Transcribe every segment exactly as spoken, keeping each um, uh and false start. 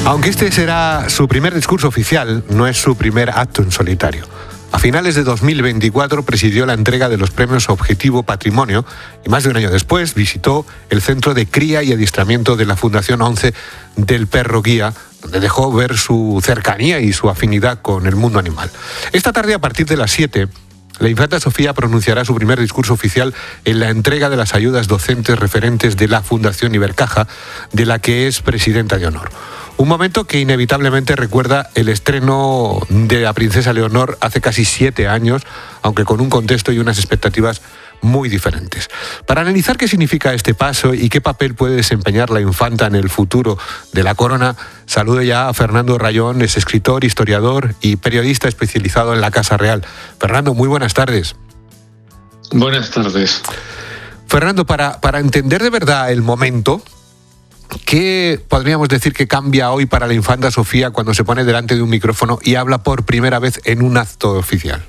Aunque este será su primer discurso oficial, no es su primer acto en solitario. A finales de dos mil veinticuatro presidió la entrega de los premios Objetivo Patrimonio y más de un año después visitó el centro de cría y adiestramiento de la Fundación once del Perro Guía, donde dejó ver su cercanía y su afinidad con el mundo animal. Esta tarde, a partir de las siete, la infanta Sofía pronunciará su primer discurso oficial en la entrega de las ayudas docentes referentes de la Fundación Ibercaja, de la que es presidenta de honor. Un momento que inevitablemente recuerda el estreno de la princesa Leonor hace casi siete años, aunque con un contexto y unas expectativas muy diferentes. Para analizar qué significa este paso y qué papel puede desempeñar la infanta en el futuro de la corona, saludo ya a Fernando Rayón, es escritor, historiador y periodista especializado en la Casa Real. Fernando, muy buenas tardes. Buenas tardes. Fernando, para, para entender de verdad el momento, ¿qué podríamos decir que cambia hoy para la infanta Sofía cuando se pone delante de un micrófono y habla por primera vez en un acto oficial?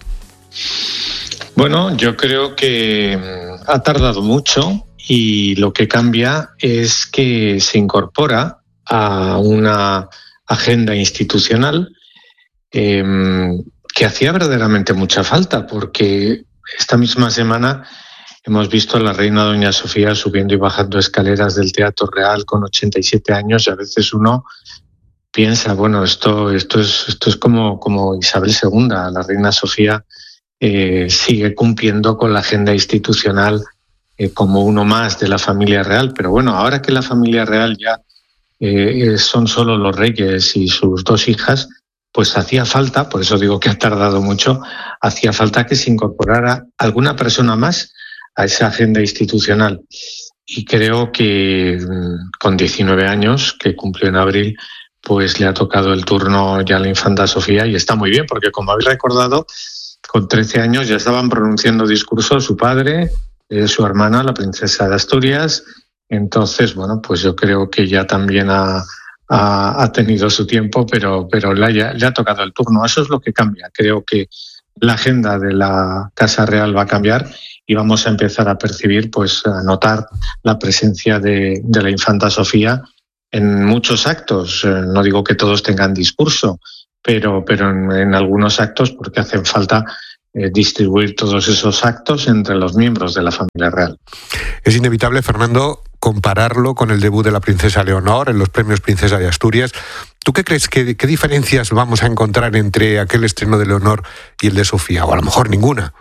Bueno, yo creo que ha tardado mucho y lo que cambia es que se incorpora a una agenda institucional eh, que hacía verdaderamente mucha falta, porque esta misma semana hemos visto a la reina doña Sofía subiendo y bajando escaleras del Teatro Real con ochenta y siete años, y a veces uno piensa, bueno, esto, esto es, esto es como, como Isabel segunda, la reina Sofía eh, sigue cumpliendo con la agenda institucional eh, como uno más de la familia real, pero bueno, ahora que la familia real ya eh, son solo los reyes y sus dos hijas, pues hacía falta, por eso digo que ha tardado mucho, hacía falta que se incorporara alguna persona más a esa agenda institucional. Y creo que con diecinueve años, que cumplió en abril, pues le ha tocado el turno ya a la infanta Sofía, y está muy bien, porque como habéis recordado, con trece años ya estaban pronunciando discursos su padre, eh, su hermana, la princesa de Asturias. Entonces, bueno, pues yo creo que ya también ha, ha, ha tenido su tiempo, pero, pero le, ha, le ha tocado el turno. Eso es lo que cambia. Creo que la agenda de la Casa Real va a cambiar y vamos a empezar a percibir, pues a notar la presencia de, de la infanta Sofía en muchos actos. Eh, no digo que todos tengan discurso, pero, pero en, en algunos actos, porque hacen falta eh, distribuir todos esos actos entre los miembros de la familia real. Es inevitable, Fernando, compararlo con el debut de la princesa Leonor en los premios Princesa de Asturias. ¿Tú qué crees? ¿Qué, qué diferencias vamos a encontrar entre aquel estreno de Leonor y el de Sofía? O a lo mejor ninguna.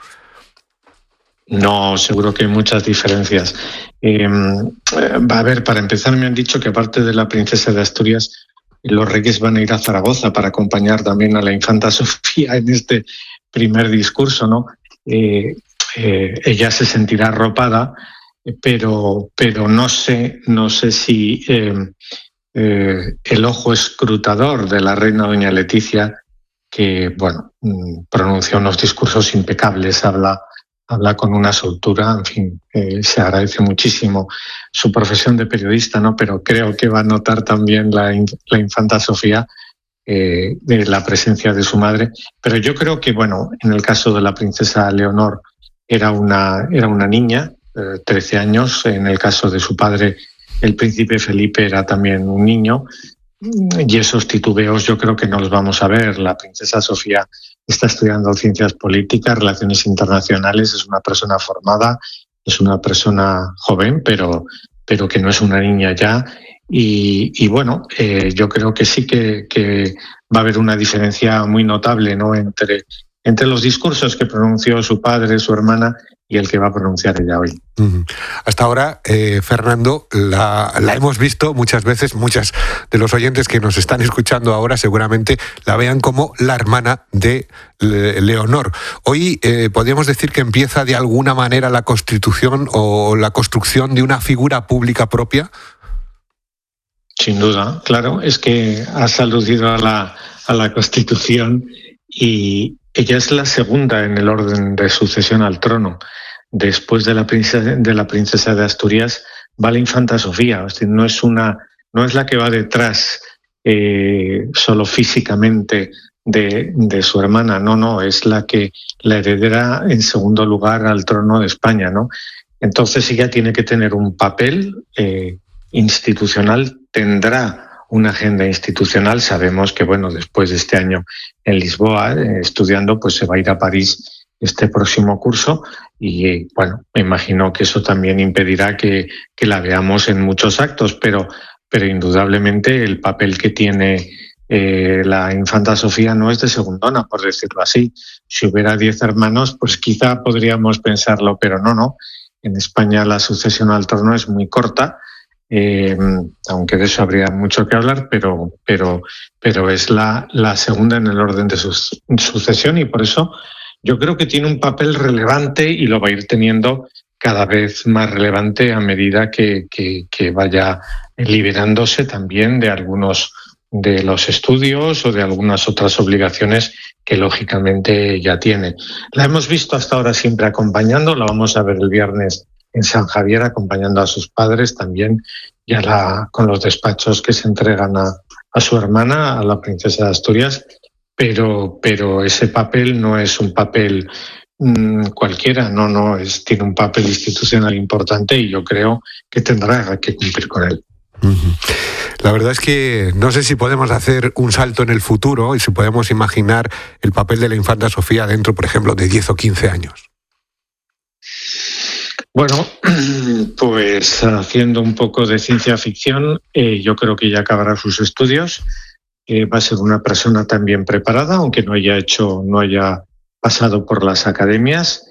No, seguro que hay muchas diferencias. Eh, va a haber, para empezar, me han dicho que aparte de la princesa de Asturias, los reyes van a ir a Zaragoza para acompañar también a la infanta Sofía en este primer discurso, ¿no? Eh, eh, ella se sentirá arropada, pero, pero no sé, no sé si eh, eh, el ojo escrutador de la reina doña Leticia, que, bueno, pronuncia unos discursos impecables, habla habla con una soltura, en fin, eh, se agradece muchísimo su profesión de periodista, ¿no? Pero creo que va a notar también la, la infanta Sofía eh, de la presencia de su madre. Pero yo creo que, bueno, en el caso de la princesa Leonor era una, era una niña, eh, trece años, en el caso de su padre, el príncipe Felipe, era también un niño, y esos titubeos yo creo que no los vamos a ver. La princesa Sofía está estudiando ciencias políticas, relaciones internacionales, es una persona formada, es una persona joven, pero, pero que no es una niña ya. Y, y bueno, eh, yo creo que sí que, que va a haber una diferencia muy notable, ¿no?, entre, entre los discursos que pronunció su padre, su hermana, y el que va a pronunciar ella hoy. Uh-huh. Hasta ahora, eh, Fernando, la, la hemos visto muchas veces, muchas de los oyentes que nos están escuchando ahora seguramente la vean como la hermana de Le- Leonor. Hoy eh, podríamos decir que empieza de alguna manera la constitución o la construcción de una figura pública propia. Sin duda, claro, es que has aludido a la, a la Constitución y ella es la segunda en el orden de sucesión al trono. Después de la princesa de, la princesa de Asturias va la infanta Sofía. O sea, no es una, no es la que va detrás eh, solo físicamente de, de su hermana, no, no, es la que la heredera en segundo lugar al trono de España, ¿no? Entonces ella tiene que tener un papel eh, institucional, tendrá una agenda institucional. Sabemos que, bueno, después de este año en Lisboa, eh, estudiando, pues se va a ir a París este próximo curso y, bueno, me imagino que eso también impedirá que, que la veamos en muchos actos, pero, pero indudablemente el papel que tiene eh, la infanta Sofía no es de segundona, por decirlo así. Si hubiera diez hermanos, pues quizá podríamos pensarlo, pero no, no. En España la sucesión al trono es muy corta, eh, aunque de eso habría mucho que hablar, pero, pero, pero es la, la segunda en el orden de su sucesión y por eso yo creo que tiene un papel relevante y lo va a ir teniendo cada vez más relevante a medida que, que, que vaya liberándose también de algunos de los estudios o de algunas otras obligaciones que lógicamente ya tiene. La hemos visto hasta ahora siempre acompañando, la vamos a ver el viernes en San Javier acompañando a sus padres también, ya la, con los despachos que se entregan a, a su hermana, a la princesa de Asturias. Pero, pero ese papel no es un papel mmm, cualquiera, no, no, es, tiene un papel institucional importante y yo creo que tendrá que cumplir con él. Uh-huh. La verdad es que no sé si podemos hacer un salto en el futuro y si podemos imaginar el papel de la infanta Sofía dentro, por ejemplo, de diez o quince años. Bueno, pues haciendo un poco de ciencia ficción, eh, yo creo que ya acabará sus estudios. Eh, va a ser una persona también preparada, aunque no haya hecho, no haya pasado por las academias.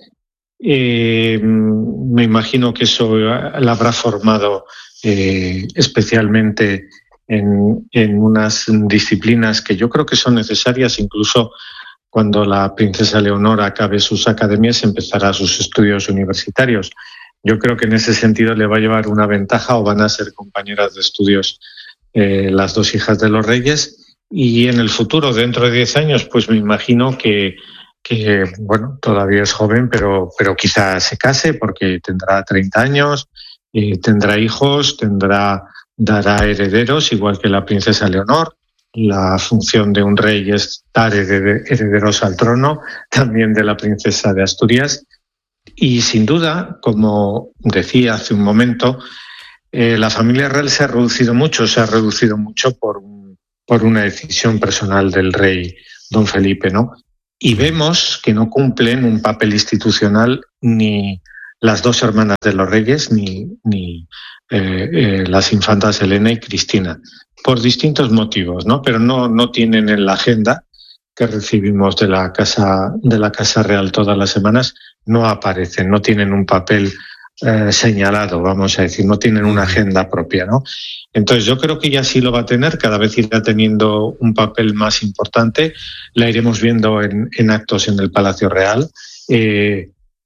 Eh, me imagino que eso la habrá formado eh, especialmente en, en unas disciplinas que yo creo que son necesarias. Incluso cuando la princesa Leonor acabe sus academias, empezará sus estudios universitarios. Yo creo que en ese sentido le va a llevar una ventaja o van a ser compañeras de estudios eh, las dos hijas de los reyes. Y en el futuro, dentro de diez años, pues me imagino que, que bueno, todavía es joven, pero, pero quizá se case porque tendrá treinta años, eh, tendrá hijos, tendrá, dará herederos, igual que la princesa Leonor. La función de un rey es dar herederos al trono, también de la princesa de Asturias. Y sin duda, como decía hace un momento, eh, la familia real se ha reducido mucho, se ha reducido mucho por un por una decisión personal del rey don Felipe, ¿no? Y vemos que no cumplen un papel institucional ni las dos hermanas de los reyes ni, ni eh, eh, las infantas Elena y Cristina, por distintos motivos, ¿no? Pero no, no tienen en la agenda que recibimos de la Casa, de la Casa Real todas las semanas, no aparecen, no tienen un papel Eh, señalado, vamos a decir, no tienen una agenda propia, ¿no? Entonces yo creo que ya sí lo va a tener, cada vez irá teniendo un papel más importante, la iremos viendo en, en actos en el Palacio Real. Eh,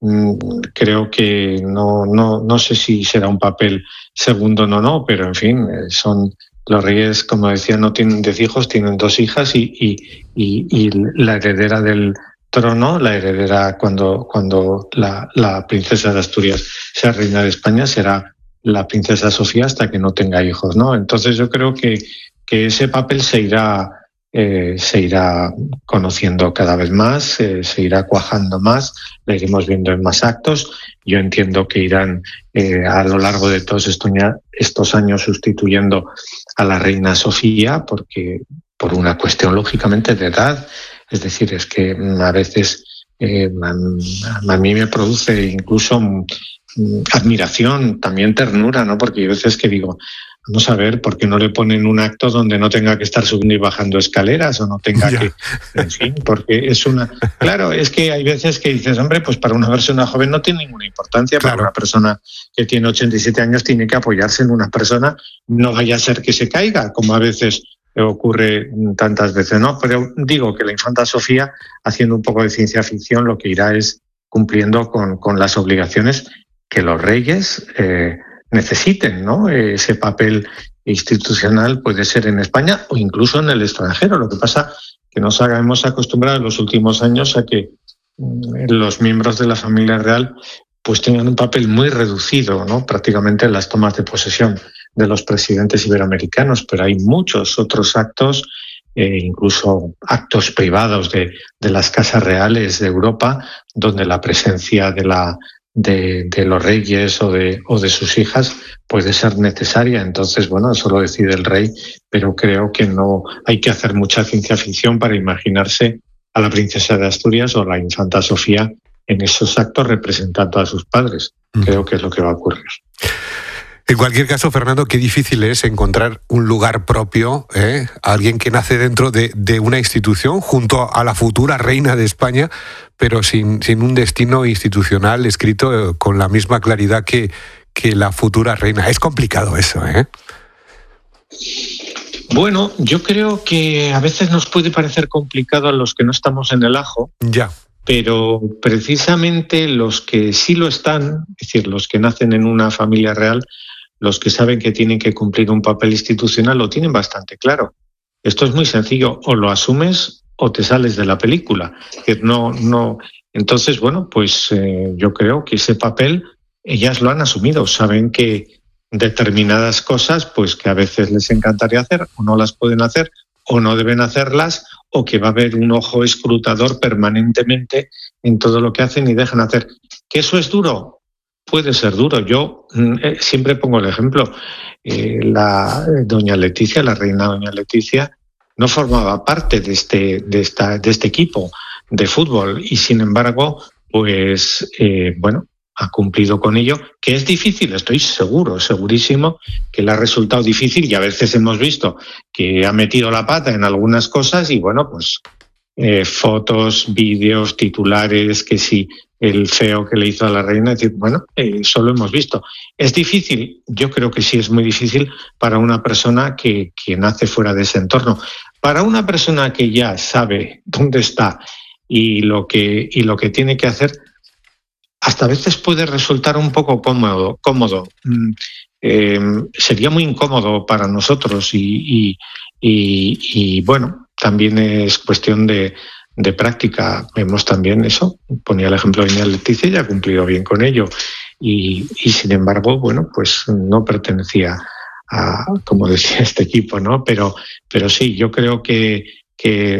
creo que no, no, no sé si será un papel segundo o no, no, pero en fin, son los reyes, como decía, no tienen diez hijos, tienen dos hijas y, y, y, y la heredera del trono, la heredera cuando, cuando la, la princesa de Asturias sea reina de España será la princesa Sofía hasta que no tenga hijos, ¿no? Entonces yo creo que, que ese papel se irá, eh, se irá conociendo cada vez más, eh, se irá cuajando más, la iremos viendo en más actos. Yo entiendo que irán eh, a lo largo de todos estos, estos años sustituyendo a la reina Sofía porque por una cuestión lógicamente de edad. Es decir, es que a veces eh, a, a mí me produce incluso admiración, también ternura, ¿no? Porque hay veces que digo, vamos a ver, ¿por qué no le ponen un acto donde no tenga que estar subiendo y bajando escaleras o no tenga ya. que... En fin, porque es una... Claro, es que hay veces que dices, hombre, pues para una persona joven no tiene ninguna importancia, claro. Para una persona que tiene ochenta y siete años tiene que apoyarse en una persona, no vaya a ser que se caiga, como a veces ocurre tantas veces, ¿no? Pero digo que la infanta Sofía, haciendo un poco de ciencia ficción, lo que irá es cumpliendo con, con las obligaciones que los reyes eh, necesiten, ¿no? Ese papel institucional puede ser en España o incluso en el extranjero. Lo que pasa que nos hemos acostumbrado en los últimos años a que los miembros de la familia real pues tengan un papel muy reducido, ¿no? Prácticamente en las tomas de posesión de los presidentes iberoamericanos, pero hay muchos otros actos, eh, incluso actos privados de, de las casas reales de Europa, donde la presencia de, la, de, de los reyes o de, o de sus hijas puede ser necesaria. Entonces, bueno, eso lo decide el rey, pero creo que no hay que hacer mucha ciencia ficción para imaginarse a la princesa de Asturias o a la infanta Sofía en esos actos representando a sus padres. Creo que es lo que va a ocurrir. En cualquier caso, Fernando, qué difícil es encontrar un lugar propio, ¿eh? Alguien que nace dentro de, de una institución junto a la futura reina de España, pero sin, sin un destino institucional escrito eh, con la misma claridad que, que la futura reina. Es complicado eso, ¿eh? Bueno, yo creo que a veces nos puede parecer complicado a los que no estamos en el ajo. Ya. Pero precisamente los que sí lo están, es decir, los que nacen en una familia real, los que saben que tienen que cumplir un papel institucional, lo tienen bastante claro. Esto es muy sencillo, o lo asumes o te sales de la película. Es decir, no, no. Entonces, bueno, pues eh, yo creo que ese papel ellas lo han asumido, saben que determinadas cosas, pues que a veces les encantaría hacer o no las pueden hacer o no deben hacerlas, o que va a haber un ojo escrutador permanentemente en todo lo que hacen y dejan hacer. ¿Que eso es duro? Puede ser duro. Yo eh, siempre pongo el ejemplo. Eh, la eh, doña Leticia, la reina doña Leticia, no formaba parte de este, de esta, de este equipo de fútbol y, sin embargo, pues, eh, bueno, ha cumplido con ello, que es difícil, estoy seguro, segurísimo, que le ha resultado difícil y a veces hemos visto que ha metido la pata en algunas cosas y bueno, pues eh, fotos, vídeos, titulares, que sí, el feo que le hizo a la reina, es decir, bueno, eh, eso lo hemos visto. ¿Es difícil? Yo creo que sí es muy difícil para una persona que, que nace fuera de ese entorno. Para una persona que ya sabe dónde está y lo que, y lo que tiene que hacer, hasta a veces puede resultar un poco cómodo. cómodo. Eh, sería muy incómodo para nosotros y, y, y, y bueno, también es cuestión de, de práctica. Vemos también eso, ponía el ejemplo de doña Leticia, ya ha cumplido bien con ello y, y sin embargo, bueno, pues no pertenecía a, como decía, este equipo, ¿no? Pero, pero sí, yo creo que, que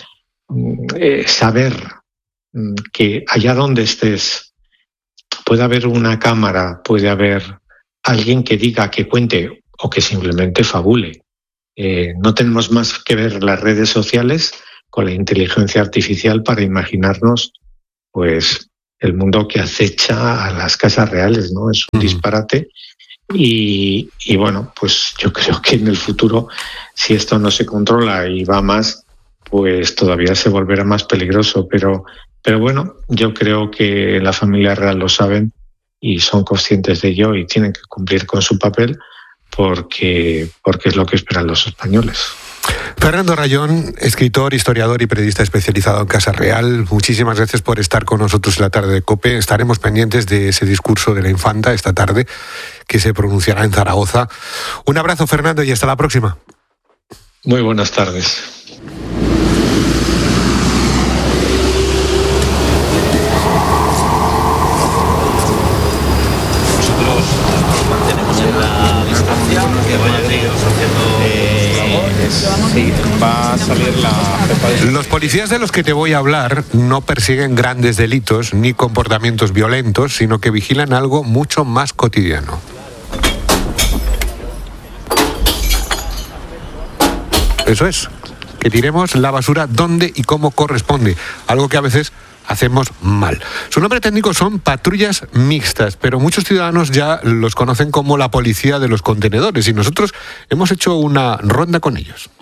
eh, saber que allá donde estés puede haber una cámara, puede haber alguien que diga, que cuente o que simplemente fabule. Eh, no tenemos más que ver las redes sociales con la inteligencia artificial para imaginarnos pues el mundo que acecha a las casas reales, ¿no? Es un uh-huh. disparate y, y bueno, pues yo creo que en el futuro, si esto no se controla y va más, pues todavía se volverá más peligroso, pero Pero bueno, yo creo que la familia real lo saben y son conscientes de ello y tienen que cumplir con su papel porque, porque es lo que esperan los españoles. Fernando Rayón, escritor, historiador y periodista especializado en Casa Real, muchísimas gracias por estar con nosotros en la tarde de COPE. Estaremos pendientes de ese discurso de la infanta esta tarde que se pronunciará en Zaragoza. Un abrazo, Fernando, y hasta la próxima. Muy buenas tardes. Sí, va a salir la jefa de... Los policías de los que te voy a hablar no persiguen grandes delitos ni comportamientos violentos, sino que vigilan algo mucho más cotidiano. Eso es, que tiremos la basura donde y cómo corresponde, algo que a veces hacemos mal. Su nombre técnico son patrullas mixtas, pero muchos ciudadanos ya los conocen como la policía de los contenedores y nosotros hemos hecho una ronda con ellos.